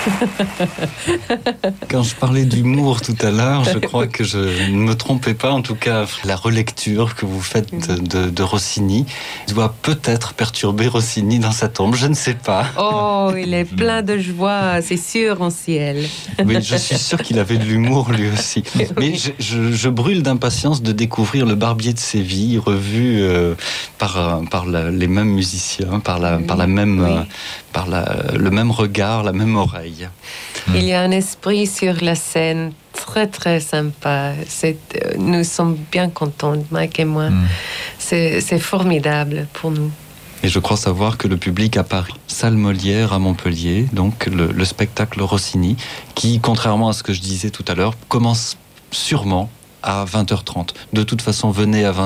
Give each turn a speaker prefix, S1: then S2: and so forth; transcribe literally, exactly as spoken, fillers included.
S1: Quand je parlais d'humour tout à l'heure, je crois que je ne me trompais pas. En tout cas, la relecture que vous faites de, de, de Rossini doit peut-être perturber Rossini dans sa tombe. Je ne sais pas.
S2: Oh, il est plein de joie, c'est sûr, en ciel.
S1: Oui, je suis sûr qu'il avait de l'humour lui aussi. Mais je, je, je brûle d'impatience de découvrir Le Barbier de Séville, revu euh, par, par la, les mêmes musiciens, par, la,
S2: oui,
S1: par, la même,
S2: oui.
S1: euh, par la, le même regard, la même oreille.
S2: Il y a un esprit sur la scène très très sympa. C'est, euh, nous sommes bien contents, Mike et moi. Mm. C'est, c'est formidable pour nous.
S1: Et je crois savoir que le public à Paris, salle Molière à Montpellier, donc le, le spectacle Rossini, qui, contrairement à ce que je disais tout à l'heure, commence sûrement à vingt heures trente. De toute façon, venez à vingt heures trente.